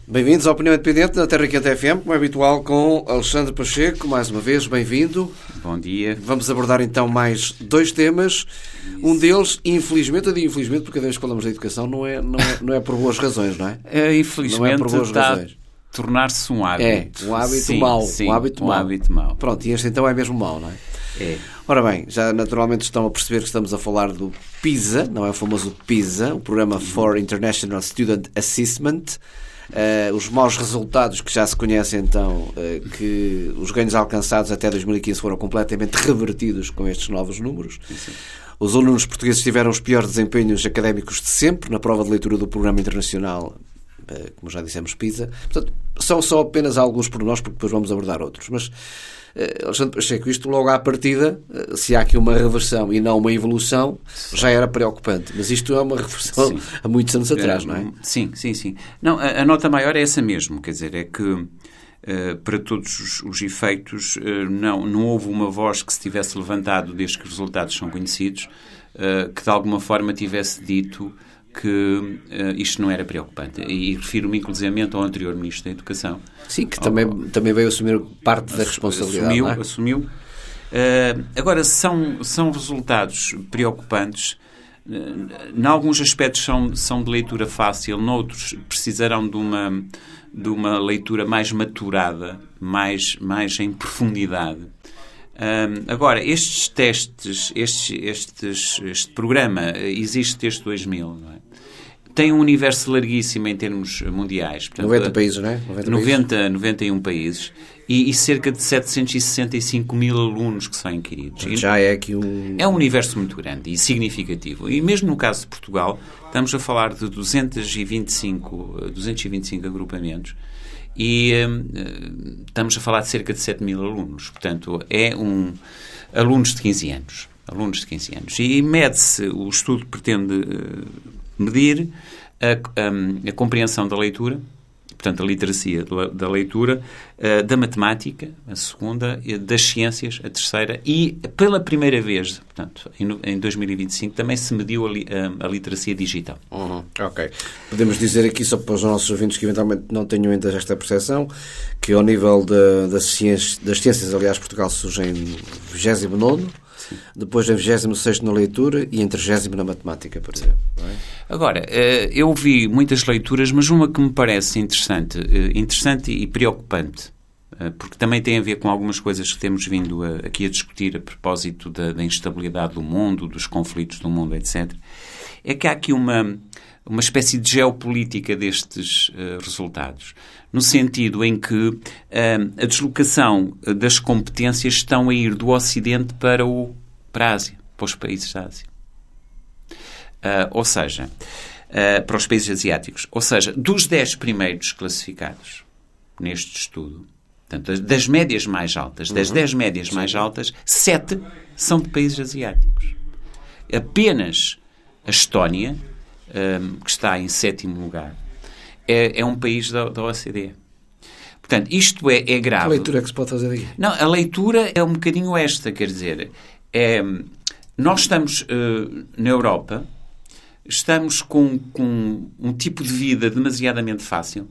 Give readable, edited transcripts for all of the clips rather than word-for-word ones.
Bem-vindos à Opinião Independente da Terra Quente FM, como é habitual, com Alexandre Pacheco. Mais uma vez, bem-vindo. Bom dia. Vamos abordar então mais dois temas. Um deles, infelizmente, eu digo infelizmente porque cada vez que falamos da educação não é por boas razões, não é? Infelizmente, não é por boas está razões. A tornar-se um hábito. Um hábito sim, mau. Sim, um hábito mau. mau. Pronto, e este então é mesmo mau, não é? É. Ora bem, já naturalmente estão a perceber que estamos a falar do PISA, não é o famoso PISA, o Programa for International Student Assessment. Os maus resultados que já se conhecem então, que os ganhos alcançados até 2015 foram completamente revertidos com estes novos números. Sim. Os alunos portugueses tiveram os piores desempenhos académicos de sempre na prova de leitura do Programa Internacional, como já dissemos, PISA. Portanto, são só apenas alguns pormenores, porque depois vamos abordar outros. Mas, Alexandre Pacheco, isto logo à partida, se há aqui uma reversão e não uma evolução, já era preocupante. Mas isto é uma reversão há muitos anos atrás, não é? Sim. Não, a nota maior é essa mesmo, quer dizer, é que para todos os efeitos não houve uma voz que se tivesse levantado desde que os resultados são conhecidos, que de alguma forma tivesse dito que isto não era preocupante. E refiro-me inclusivamente ao anterior Ministro da Educação. Sim, que também veio assumir parte da responsabilidade. Assumiu. Agora, são resultados preocupantes. Em alguns aspectos são de leitura fácil, noutros precisarão de uma leitura mais maturada, mais em profundidade. Agora, estes testes, este programa existe desde 2000, não é? Tem um universo larguíssimo em termos mundiais. Portanto, 90 países, não é? 91 países e cerca de 765 mil alunos que são inquiridos. Já é aqui um... É um universo muito grande e significativo. E mesmo no caso de Portugal, estamos a falar de 225 agrupamentos. E estamos a falar de cerca de 7 mil alunos. Portanto, alunos de 15 anos. E mede-se, o estudo pretende medir a compreensão da leitura, portanto, a literacia da leitura, da matemática, a segunda, das ciências, a terceira, e pela primeira vez, portanto, em 2025, também se mediu a literacia digital. Ok. Podemos dizer aqui, só para os nossos ouvintes que eventualmente não tenham ainda esta percepção, que ao nível das ciências, aliás, Portugal surge em 29º, depois em 26º na leitura e em 30º na matemática, por exemplo. Não é? Agora, eu vi muitas leituras, mas uma que me parece interessante e preocupante, porque também tem a ver com algumas coisas que temos vindo aqui a discutir a propósito da instabilidade do mundo, dos conflitos do mundo, etc., é que há aqui uma espécie de geopolítica destes resultados, no sentido em que a deslocação das competências estão a ir do Ocidente para a Ásia, para os países da Ásia. Ou seja, para os países asiáticos. Ou seja, dos 10 primeiros classificados neste estudo, portanto, das médias mais altas, das 10 médias mais altas, 7 são de países asiáticos. Apenas a Estónia, que está em 7º lugar, é um país da OCDE. Portanto, isto é grave. Que leitura é que se pode fazer aqui? Não, a leitura é um bocadinho esta, quer dizer, nós estamos na Europa, estamos com um tipo de vida demasiadamente fácil,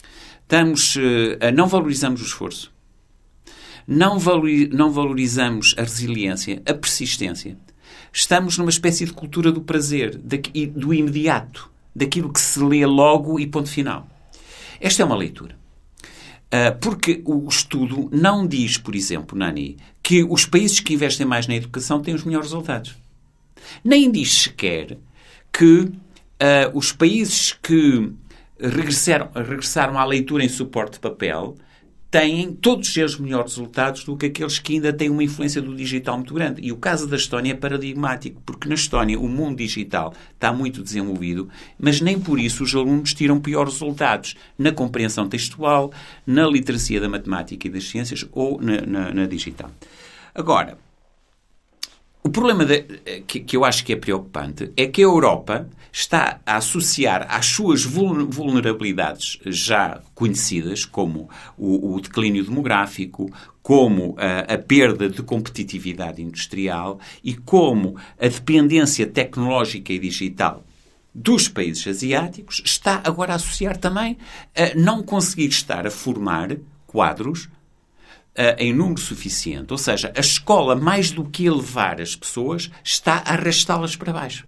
não valorizamos o esforço, não valorizamos a resiliência, a persistência. Estamos numa espécie de cultura do prazer, do imediato, daquilo que se lê logo e ponto final. Esta é uma leitura. Porque o estudo não diz, por exemplo, Nani, que os países que investem mais na educação têm os melhores resultados. Nem diz sequer que os países que regressaram à leitura em suporte de papel têm todos os melhores resultados do que aqueles que ainda têm uma influência do digital muito grande. E o caso da Estónia é paradigmático, porque na Estónia o mundo digital está muito desenvolvido, mas nem por isso os alunos tiram piores resultados na compreensão textual, na literacia da matemática e das ciências ou na digital. Agora, o problema que eu acho que é preocupante é que a Europa está a associar às suas vulnerabilidades já conhecidas, como o declínio demográfico, como a perda de competitividade industrial e como a dependência tecnológica e digital dos países asiáticos está agora a associar também a não conseguir estar a formar quadros em número suficiente. Ou seja, a escola, mais do que elevar as pessoas, está a arrastá-las para baixo.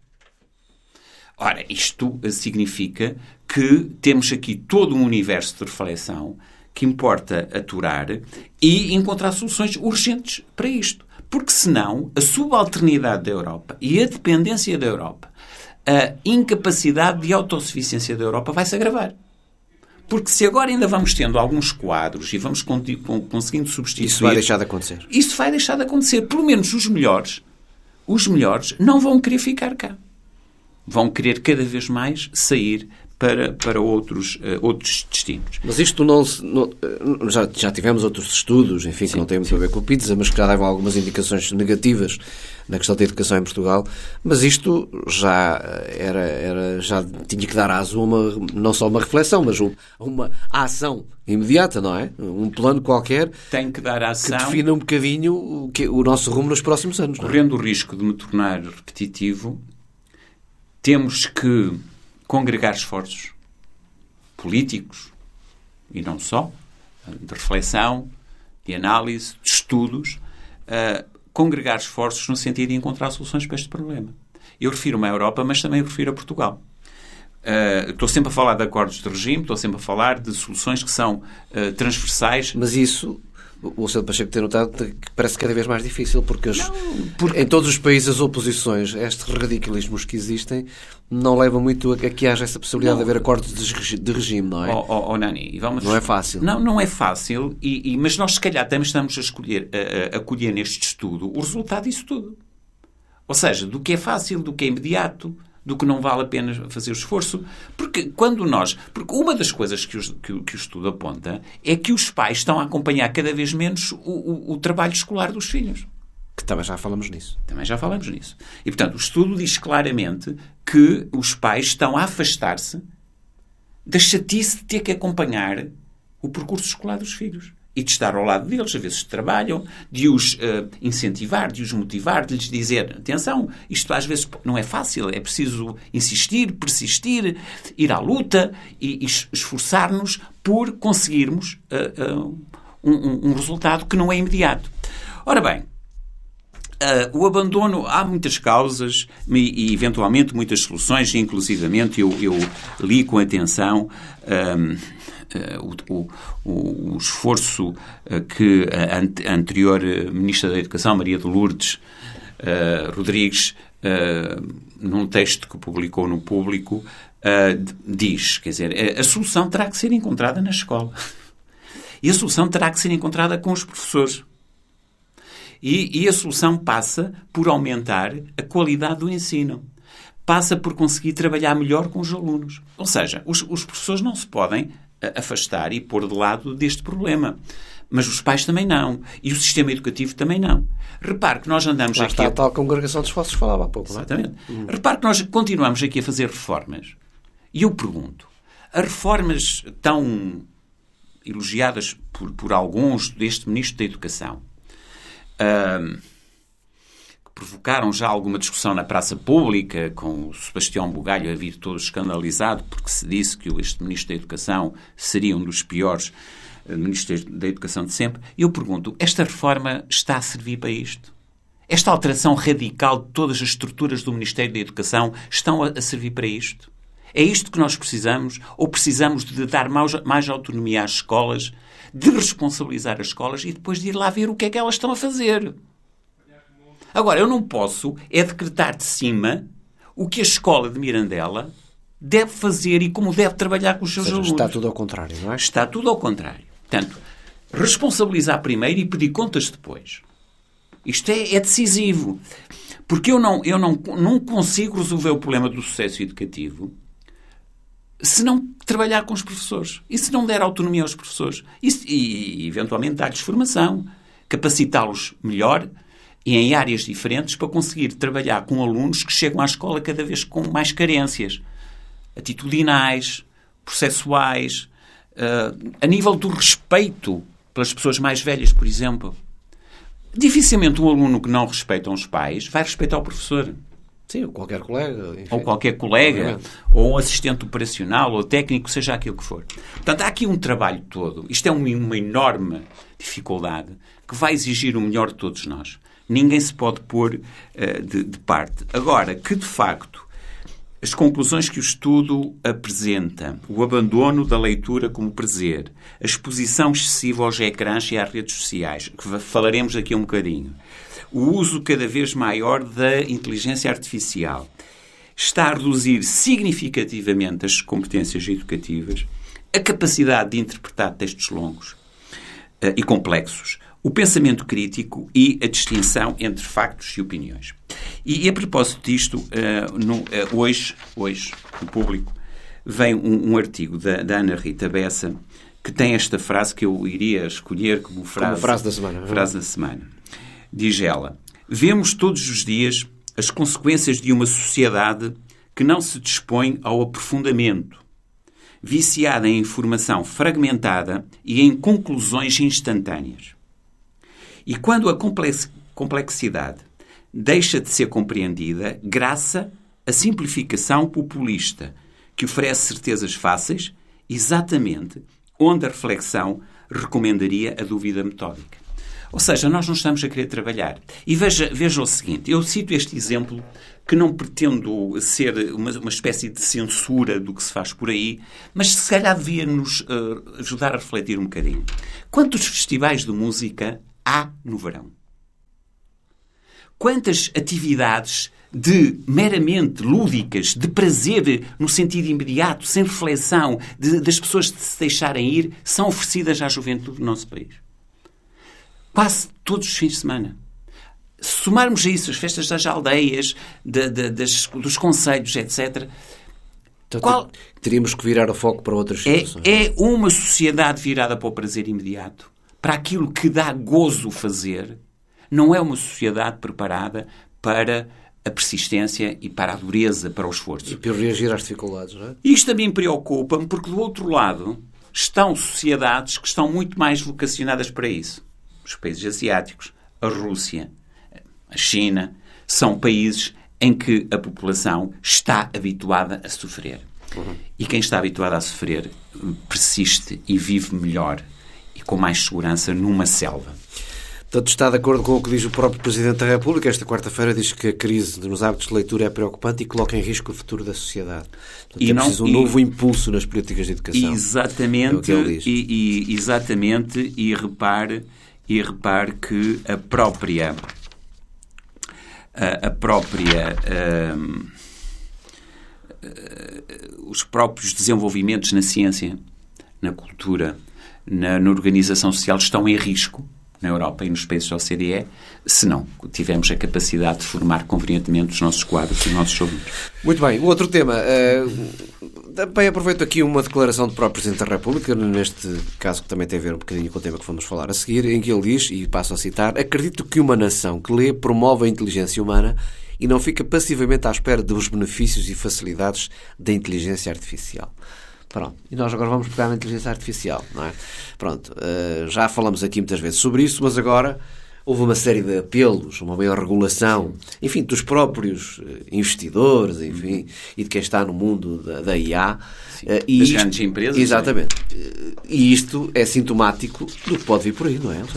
Ora, isto significa que temos aqui todo um universo de reflexão que importa aturar e encontrar soluções urgentes para isto. Porque senão a subalternidade da Europa e a dependência da Europa, a incapacidade de autossuficiência da Europa vai se agravar. Porque se agora ainda vamos tendo alguns quadros e vamos conseguindo substituir... Isso vai deixar de acontecer. Isso vai deixar de acontecer. Pelo menos os melhores não vão querer ficar cá. Vão querer cada vez mais sair para outros destinos. Mas isto já tivemos outros estudos, enfim, que não têm muito a ver com o PISA, mas que já davam algumas indicações negativas na questão da educação em Portugal. Mas isto já tinha que dar aso a não só uma reflexão, mas uma ação imediata, não é? Um plano qualquer tem que dar ação, que defina um bocadinho o nosso rumo nos próximos anos. Correndo o risco de me tornar repetitivo, temos que congregar esforços políticos e não só, de reflexão, de análise, de estudos, congregar esforços no sentido de encontrar soluções para este problema. Eu refiro-me à Europa, mas também refiro a Portugal. Estou sempre a falar de acordos de regime, estou sempre a falar de soluções que são transversais. Mas isso... O Sr. Pacheco tem notado que parece cada vez mais difícil, porque em todos os países as oposições, estes radicalismos que existem, não levam muito a que haja essa possibilidade de haver acordos de regime, não é? Nani, não é fácil. Não é fácil, mas nós se calhar também estamos a colher neste estudo o resultado disso tudo. Ou seja, do que é fácil, do que é imediato, do que não vale a pena fazer o esforço. Porque uma das coisas que o estudo aponta é que os pais estão a acompanhar cada vez menos o trabalho escolar dos filhos. Que também já falamos nisso. E, portanto, o estudo diz claramente que os pais estão a afastar-se da chatice de ter que acompanhar o percurso escolar dos filhos. E de estar ao lado deles, a ver se trabalham, de os incentivar, de os motivar, de lhes dizer, atenção, isto às vezes não é fácil, é preciso insistir, persistir, ir à luta e esforçar-nos por conseguirmos um resultado que não é imediato. Ora bem, o abandono, há muitas causas e eventualmente muitas soluções, inclusivamente eu li com atenção o esforço que a anterior Ministra da Educação, Maria de Lourdes Rodrigues, num texto que publicou no Público, diz, quer dizer, a solução terá que ser encontrada na escola. E a solução terá que ser encontrada com os professores. E a solução passa por aumentar a qualidade do ensino. Passa por conseguir trabalhar melhor com os alunos. Ou seja, os professores não se podem afastar e pôr de lado deste problema. Mas os pais também não. E o sistema educativo também não. Repare que nós andamos lá aqui... está a tal congregação de esforços que falava há pouco, exatamente. Não é? Repare que nós continuamos aqui a fazer reformas. E eu pergunto, as reformas tão elogiadas por alguns deste Ministro da Educação, que provocaram já alguma discussão na praça pública, com o Sebastião Bugalho a vir todo escandalizado porque se disse que este Ministro da Educação seria um dos piores Ministros da Educação de sempre. Eu pergunto, esta reforma está a servir para isto? Esta alteração radical de todas as estruturas do Ministério da Educação estão a servir para isto? É isto que nós precisamos? Ou precisamos de dar mais autonomia às escolas, de responsabilizar as escolas e depois de ir lá ver o que é que elas estão a fazer? Agora, eu não posso decretar de cima o que a escola de Mirandela deve fazer e como deve trabalhar com os seus alunos. Está tudo ao contrário, não é? Está tudo ao contrário. Portanto, responsabilizar primeiro e pedir contas depois. Isto é decisivo. Porque eu não consigo resolver o problema do sucesso educativo se não trabalhar com os professores. E se não der autonomia aos professores. E eventualmente, dar-lhes formação. Capacitá-los melhor e em áreas diferentes para conseguir trabalhar com alunos que chegam à escola cada vez com mais carências. Atitudinais, processuais, a nível do respeito pelas pessoas mais velhas, por exemplo. Dificilmente um aluno que não respeita os pais vai respeitar o professor. Sim, ou qualquer colega. Enfim, ou qualquer colega, ou um assistente operacional, ou técnico, seja aquilo que for. Portanto, há aqui um trabalho todo. Isto é uma enorme dificuldade que vai exigir o melhor de todos nós. Ninguém se pode pôr de parte. Agora, que de facto as conclusões que o estudo apresenta, o abandono da leitura como prazer, a exposição excessiva aos ecrãs e às redes sociais, que falaremos daqui a um bocadinho, o uso cada vez maior da inteligência artificial, está a reduzir significativamente as competências educativas, a capacidade de interpretar textos longos e complexos, o pensamento crítico e a distinção entre factos e opiniões. E a propósito disto, hoje, no Público, vem um artigo da Ana Rita Bessa que tem esta frase que eu iria escolher como frase da semana. Frase da semana. Diz ela: vemos todos os dias as consequências de uma sociedade que não se dispõe ao aprofundamento, viciada em informação fragmentada e em conclusões instantâneas. E quando a complexidade deixa de ser compreendida, graças à simplificação populista, que oferece certezas fáceis, exatamente onde a reflexão recomendaria a dúvida metódica. Ou seja, nós não estamos a querer trabalhar. E veja o seguinte, eu cito este exemplo que não pretendo ser uma espécie de censura do que se faz por aí, mas se calhar devia nos ajudar a refletir um bocadinho. Quantos festivais de música há no verão? Quantas atividades meramente lúdicas, de prazer no sentido imediato, sem reflexão, das pessoas de se deixarem ir, são oferecidas à juventude do nosso país? Quase todos os fins de semana. Se somarmos a isso as festas das aldeias, dos concelhos, etc., então, teríamos que virar o foco para outras situações. É uma sociedade virada para o prazer imediato, para aquilo que dá gozo fazer. Não é uma sociedade preparada para a persistência e para a dureza, para o esforço. E para reagir às dificuldades, não é? Isto também preocupa-me porque, do outro lado, estão sociedades que estão muito mais vocacionadas para isso. Os países asiáticos, a Rússia, a China, são países em que a população está habituada a sofrer. Uhum. E quem está habituado a sofrer persiste e vive melhor e com mais segurança numa selva. Portanto, está de acordo com o que diz o próprio Presidente da República. Esta quarta-feira diz que a crise nos hábitos de leitura é preocupante e coloca em risco o futuro da sociedade. Portanto, é preciso um novo impulso nas políticas de educação. Exatamente. É o que ele diz. Exatamente. E repare que os próprios desenvolvimentos na ciência, na cultura, na organização social estão em risco na Europa e nos países da OCDE, se não tivermos a capacidade de formar convenientemente os nossos quadros e os nossos alunos. Muito bem. O outro tema. Bem, aproveito aqui uma declaração do próprio Presidente da República, neste caso que também tem a ver um bocadinho com o tema que vamos falar a seguir, em que ele diz, e passo a citar: acredito que uma nação que lê promove a inteligência humana e não fica passivamente à espera dos benefícios e facilidades da inteligência artificial. Pronto. E nós agora vamos pegar na inteligência artificial, não é? Pronto. Já falamos aqui muitas vezes sobre isso, mas agora houve uma série de apelos, uma maior regulação, enfim, dos próprios investidores, enfim, e de quem está no mundo da IA. Das grandes empresas. Exatamente. E isto é sintomático do que pode vir por aí, não é?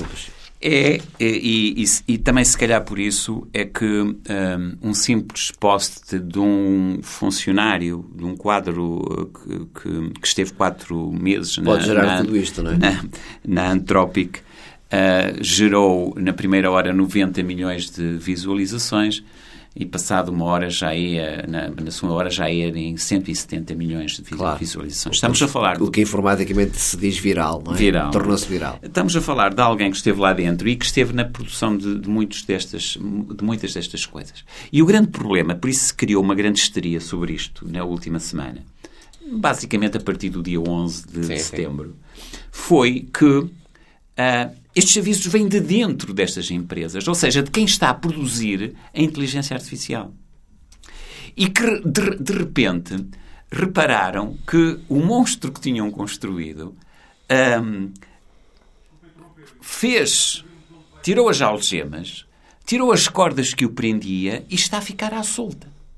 E também, se calhar, por isso é que um simples post de um funcionário de um quadro que esteve 4 meses pode gerar tudo isto, não é? na Anthropic gerou, na primeira hora, 90 milhões de visualizações e, passado uma hora, já ia, na segunda hora, já ia em 170 milhões de visualizações. Estamos a falar... O que informaticamente se diz viral, não é? Viral. Tornou-se viral. Estamos a falar de alguém que esteve lá dentro e que esteve na produção de muitas destas coisas. E o grande problema, por isso se criou uma grande histeria sobre isto na última semana, basicamente a partir do dia 11 de setembro, foi que estes avisos vêm de dentro destas empresas, ou seja, de quem está a produzir a inteligência artificial. E que, de repente, repararam que o monstro que tinham construído tirou as algemas, tirou as cordas que o prendia e está a ficar à solta.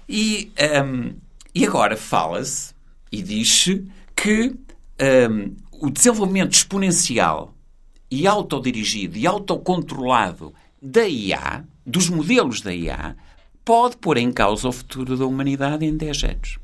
E agora fala-se e diz-se que o desenvolvimento exponencial e autodirigido e autocontrolado da IA, dos modelos da IA, pode pôr em causa o futuro da humanidade em 10 anos.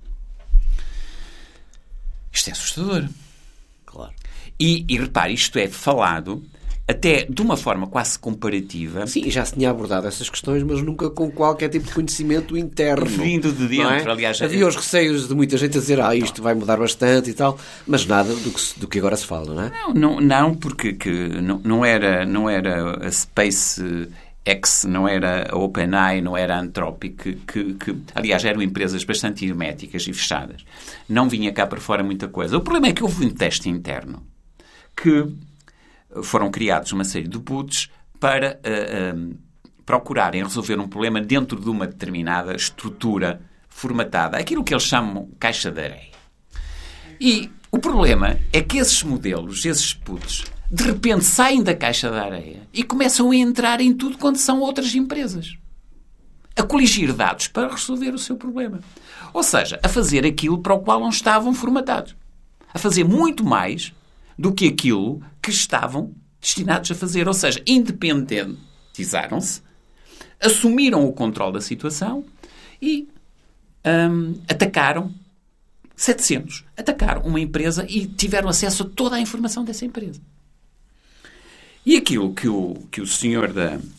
Isto é assustador. Claro. E repare, isto é falado até de uma forma quase comparativa. Sim, já se tinha abordado essas questões, mas nunca com qualquer tipo de conhecimento interno. Vindo de dentro, aliás. Havia os receios de muita gente a dizer isto vai mudar bastante e tal, mas nada do que agora se fala, não é? Não, porque não era a SpaceX, não era a OpenAI, não era a Anthropic, que aliás eram empresas bastante herméticas e fechadas. Não vinha cá para fora muita coisa. O problema é que houve um teste interno que foram criados uma série de bots para procurarem resolver um problema dentro de uma determinada estrutura formatada, aquilo que eles chamam caixa de areia. E o problema é que esses modelos, esses bots, de repente saem da caixa de areia e começam a entrar em tudo quando são outras empresas. A coligir dados para resolver o seu problema. Ou seja, a fazer aquilo para o qual não estavam formatados. A fazer muito mais do que aquilo que estavam destinados a fazer. Ou seja, independentizaram-se, assumiram o controle da situação e atacaram 700. Atacaram uma empresa e tiveram acesso a toda a informação dessa empresa. E aquilo que o senhor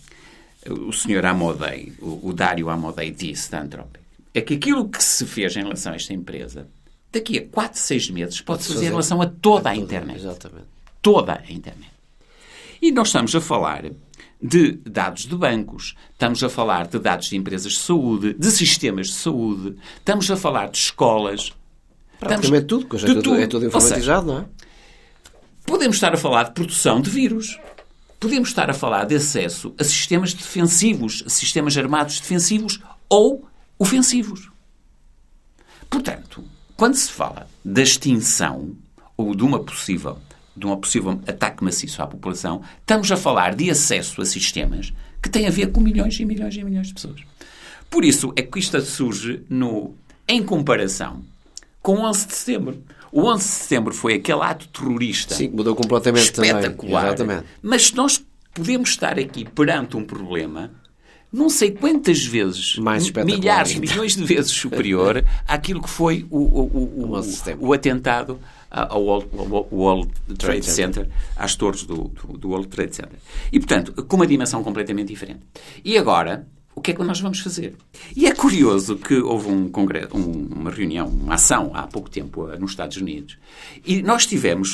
Amodei, o Dário Amodei disse da Anthropic, é que aquilo que se fez em relação a esta empresa, daqui a 4, 6 meses, pode-se fazer em relação a toda a internet. Exatamente. Toda a internet. E nós estamos a falar de dados de bancos, estamos a falar de dados de empresas de saúde, de sistemas de saúde, estamos a falar de escolas. Praticamente tudo, porque é tudo informatizado, não é? Podemos estar a falar de produção de vírus. Podemos estar a falar de acesso a sistemas defensivos, a sistemas armados defensivos ou ofensivos. Portanto, quando se fala da extinção ou de uma possível ataque maciço à população, estamos a falar de acesso a sistemas que têm a ver com milhões e milhões e milhões de pessoas. Por isso é que isto surge em comparação com o 11 de setembro. O 11 de setembro foi aquele ato terrorista. Sim, mudou completamente espetacular. Também. Exatamente. Mas nós podemos estar aqui perante um problema não sei quantas vezes, milhares, milhões de vezes superior àquilo que foi o atentado ao World Trade Center, às torres do World Trade Center. E, portanto, com uma dimensão completamente diferente. E agora, o que é que nós vamos fazer? E é curioso que houve um congresso, uma reunião, uma ação há pouco tempo nos Estados Unidos, e nós tivemos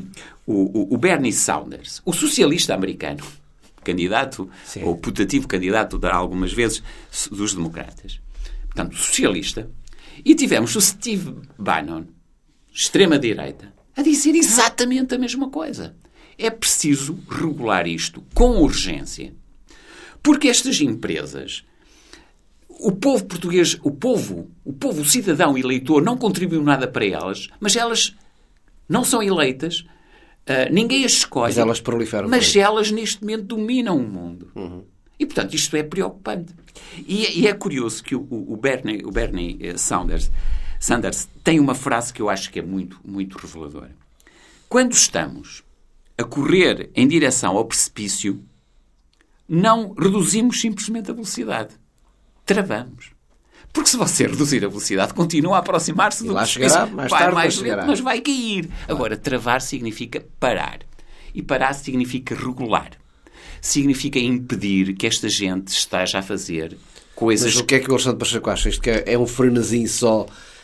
o Bernie Sanders, o socialista americano, candidato, sim, ou putativo candidato, algumas vezes, dos democratas. Portanto, socialista. E tivemos o Steve Bannon, extrema-direita, a dizer exatamente a mesma coisa. É preciso regular isto com urgência. Porque estas empresas, o povo português, o cidadão eleitor, não contribuiu nada para elas, mas elas não são eleitas, ninguém as escolhe. Mas elas proliferam. Mas elas, neste momento, dominam o mundo. Uhum. E, portanto, isto é preocupante. E é curioso que o Bernie Sanders tem uma frase que eu acho que é muito, muito reveladora. Quando estamos a correr em direção ao precipício, não reduzimos simplesmente a velocidade. Travamos. Porque se você reduzir a velocidade, continua a aproximar-se do precipício. Mais tarde, mas vai cair. Agora, travar significa parar. E parar significa regular. Significa impedir que esta gente esteja a fazer coisas... Mas o que é que o Alexandre Pacheco acha? Isto que é um frenesim só,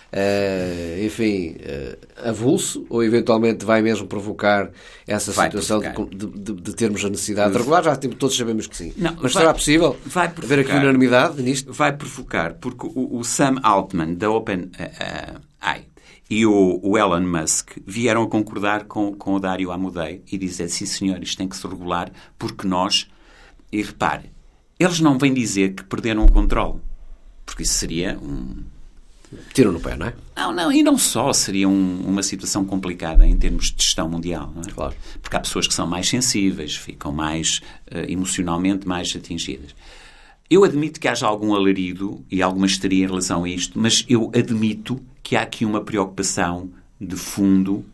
avulso, ou eventualmente vai mesmo provocar essa situação de termos a necessidade de regular? Já todos sabemos que sim. Não, mas será possível haver aqui unanimidade nisto? Vai provocar, porque o Sam Altman, da OpenAI, e o Elon Musk vieram a concordar com o Dário Amodei e dizer, sim senhor, isto tem que se regular, porque nós... E repare, eles não vêm dizer que perderam o controle, porque isso seria tiro no pé, não é? Não, e não só. Seria uma situação complicada em termos de gestão mundial, não é? Claro. Porque há pessoas que são mais sensíveis, ficam mais emocionalmente mais atingidas. Eu admito que haja algum alarido e alguma histeria em relação a isto, mas eu admito que há aqui uma preocupação de fundo,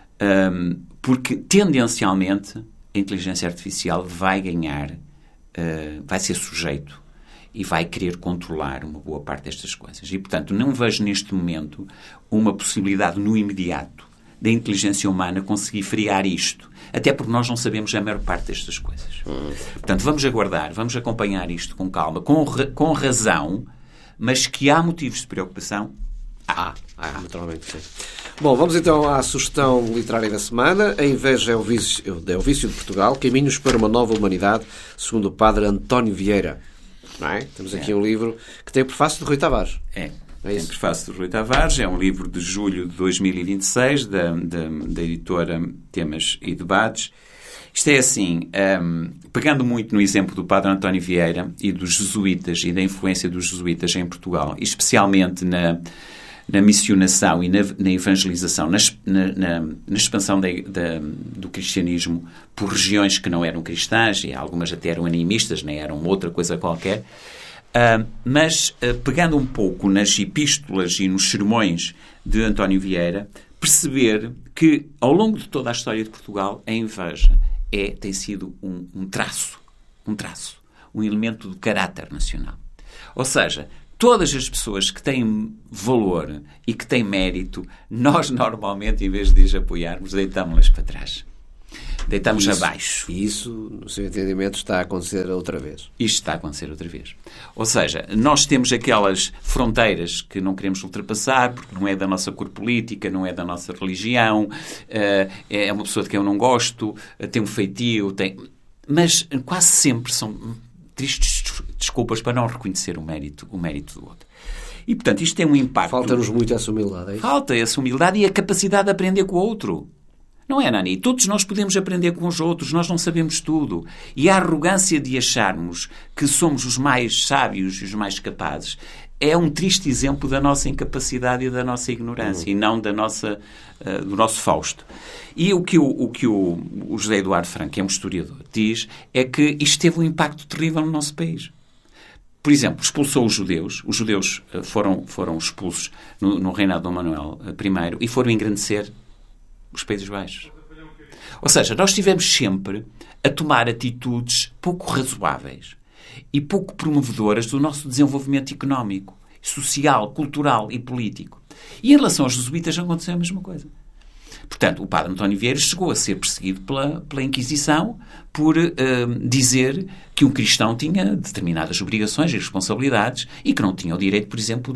porque tendencialmente a inteligência artificial vai ganhar, vai ser sujeito e vai querer controlar uma boa parte destas coisas. E, portanto, não vejo neste momento uma possibilidade no imediato da inteligência humana conseguir frear isto. Até porque nós não sabemos a maior parte destas coisas. Portanto, vamos aguardar, vamos acompanhar isto com calma, com razão, mas que há motivos de preocupação. Naturalmente, sim. Bom, vamos então à sugestão literária da semana. A inveja é o vício de Portugal. Caminhos para uma nova humanidade, segundo o padre António Vieira. Não é? Temos aqui um livro que tem o prefácio de Rui Tavares. Tem prefácio de Rui Tavares. É um livro de julho de 2026, da editora Temas e Debates. Isto é assim, pegando muito no exemplo do padre António Vieira e dos jesuítas e da influência dos jesuítas em Portugal, e especialmente na missionação e na evangelização, na expansão do cristianismo por regiões que não eram cristãs, e algumas até eram animistas, nem eram outra coisa qualquer, mas pegando um pouco nas epístolas e nos sermões de António Vieira, perceber que, ao longo de toda a história de Portugal, a inveja tem sido um traço, um elemento do caráter nacional. Ou seja, todas as pessoas que têm valor e que têm mérito, nós normalmente, em vez de as apoiarmos, deitamos-las para trás. Deitamos abaixo. E isso, no seu entendimento, está a acontecer outra vez. Isto está a acontecer outra vez. Ou seja, nós temos aquelas fronteiras que não queremos ultrapassar, porque não é da nossa cor política, não é da nossa religião, é uma pessoa de quem eu não gosto, tem um feitio, mas quase sempre são tristes desculpas para não reconhecer o mérito do outro. E, portanto, isto tem um impacto... Falta-nos muito essa humildade, é isso? Falta essa humildade e a capacidade de aprender com o outro. Não é, Nani? Todos nós podemos aprender com os outros, nós não sabemos tudo. E a arrogância de acharmos que somos os mais sábios e os mais capazes é um triste exemplo da nossa incapacidade e da nossa ignorância, e não do nosso Fausto. E o que o José Eduardo Franco, que é um historiador, diz é que isto teve um impacto terrível no nosso país. Por exemplo, expulsou os judeus. Os judeus foram expulsos no reinado de Dom Manuel I e foram engrandecer os Países Baixos. Ou seja, nós estivemos sempre a tomar atitudes pouco razoáveis e pouco promovedoras do nosso desenvolvimento económico, social, cultural e político. E em relação aos jesuítas aconteceu a mesma coisa. Portanto, o padre António Vieira chegou a ser perseguido pela Inquisição por dizer que um cristão tinha determinadas obrigações e responsabilidades e que não tinha o direito, por exemplo,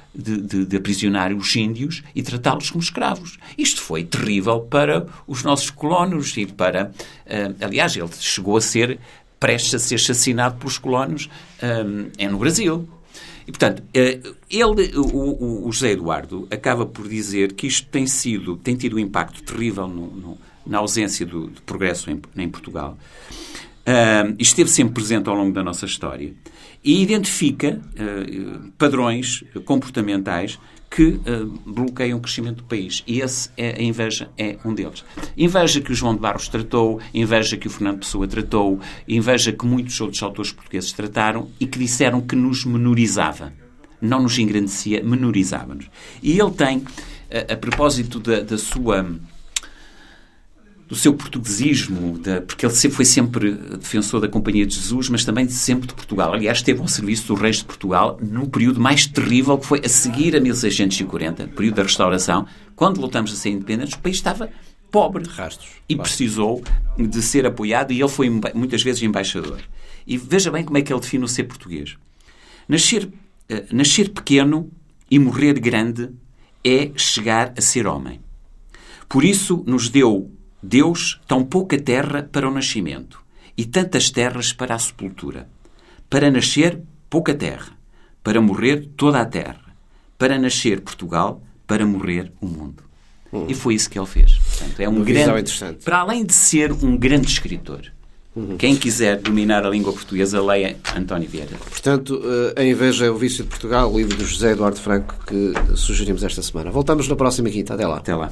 de aprisionar os índios e tratá-los como escravos. Isto foi terrível para os nossos colonos e para... aliás, ele chegou a ser prestes a ser assassinado pelos colonos no Brasil. E, portanto, o José Eduardo acaba por dizer que isto tem tido um impacto terrível na ausência de progresso em Portugal. Esteve sempre presente ao longo da nossa história e identifica padrões comportamentais que bloqueiam o crescimento do país. E a inveja é um deles. Inveja que o João de Barros tratou, inveja que o Fernando Pessoa tratou, inveja que muitos outros autores portugueses trataram e que disseram que nos menorizava. Não nos engrandecia, menorizava-nos. E ele tem, a propósito do seu portuguesismo, porque ele foi sempre defensor da Companhia de Jesus, mas também sempre de Portugal. Aliás, esteve ao serviço dos reis de Portugal no período mais terrível, que foi a seguir a 1640, período da Restauração. Quando voltamos a ser independentes, o país estava pobre. Rastros. E precisou de ser apoiado, e ele foi muitas vezes embaixador. E veja bem como é que ele define o ser português. Nascer pequeno e morrer grande é chegar a ser homem. Por isso nos deu Deus tão pouca terra para o nascimento e tantas terras para a sepultura. Para nascer, pouca terra. Para morrer, toda a terra. Para nascer, Portugal. Para morrer, o mundo. E foi isso que ele fez. Portanto, é um grande... Para além de ser um grande escritor, quem quiser dominar a língua portuguesa, leia António Vieira. Portanto, A Inveja é o Vício de Portugal, o livro do José Eduardo Franco, que sugerimos esta semana. Voltamos na próxima quinta. Até lá. Até lá.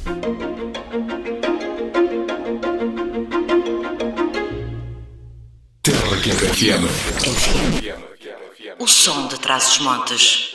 Tela Quinta FM. o som de Trás-os-Montes.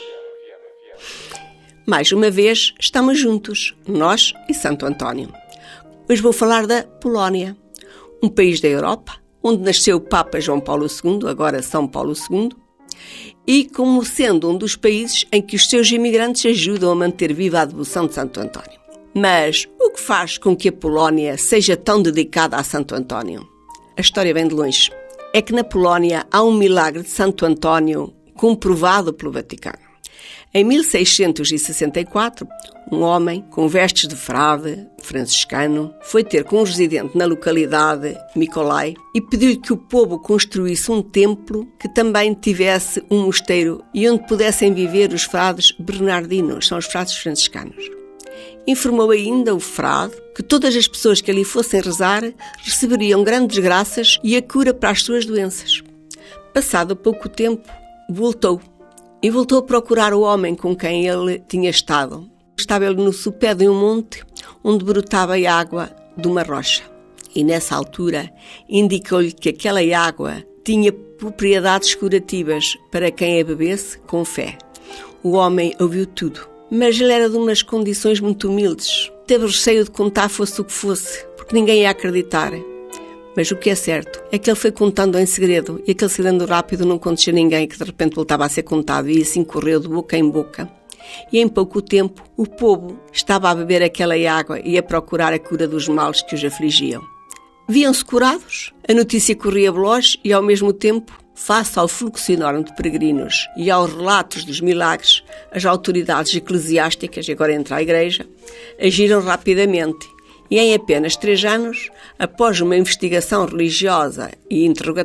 Mais uma vez, estamos juntos, nós e Santo António. Hoje vou falar da Polónia, um país da Europa, onde nasceu o Papa João Paulo II, agora São Paulo II, e como sendo um dos países em que os seus imigrantes ajudam a manter viva a devoção de Santo António. Mas o que faz com que a Polónia seja tão dedicada a Santo António? A história vem de longe. É que na Polónia há um milagre de Santo António comprovado pelo Vaticano. Em 1664, um homem com vestes de frade franciscano foi ter com um residente na localidade, Mikolai, e pediu-lhe que o povo construísse um templo que também tivesse um mosteiro e onde pudessem viver os frades bernardinos, são os frades franciscanos. Informou ainda o frade que todas as pessoas que ali fossem rezar receberiam grandes graças e a cura para as suas doenças. Passado pouco tempo, voltou a procurar o homem com quem ele tinha estado. Estava ele no sopé de um monte onde brotava a água de uma rocha. E nessa altura indicou-lhe que aquela água tinha propriedades curativas para quem a bebesse com fé. O homem ouviu tudo, mas ele era de umas condições muito humildes. Teve receio de contar fosse o que fosse, porque ninguém ia acreditar. Mas o que é certo é que ele foi contando em segredo e aquele segredo rápido não contou a ninguém, que de repente voltava a ser contado e assim correu de boca em boca. E em pouco tempo o povo estava a beber aquela água e a procurar a cura dos males que os afligiam. Viam-se curados, a notícia corria veloz e ao mesmo tempo, face ao fluxo enorme de peregrinos e aos relatos dos milagres, as autoridades eclesiásticas, e agora entra a Igreja, agiram rapidamente. E em apenas 3 anos, após uma investigação religiosa e interrogatória,